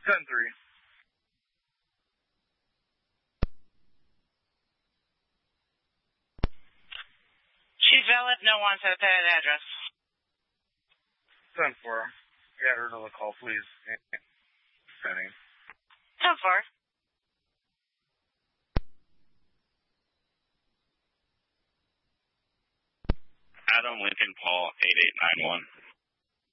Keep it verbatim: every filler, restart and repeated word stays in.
ten three. She's valid, no wants at that address. ten four. Get her to the call, please. Penny. ten four. Adam Lincoln Paul eight eight nine one.